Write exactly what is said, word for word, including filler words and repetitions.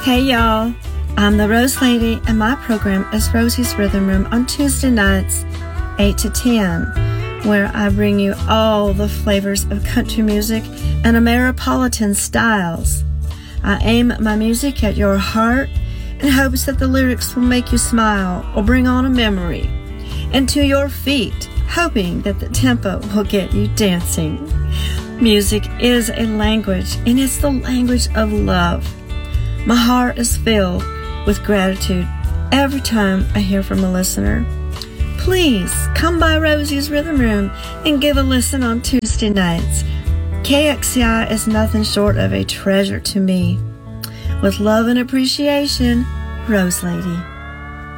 Hey y'all, I'm the Rose Lady and my program is Rosie's Rhythm Room on Tuesday nights, eight to ten, where I bring you all the flavors of country music and Ameripolitan styles. I aim my music at your heart in hopes that the lyrics will make you smile or bring on a memory, and to your feet, hoping that the tempo will get you dancing. Music is a language, and it's the language of love. My heart is filled with gratitude every time I hear from a listener. Please come by Rosie's Rhythm Room and give a listen on Tuesday nights. K X C I is nothing short of a treasure to me. With love and appreciation, Rose Lady.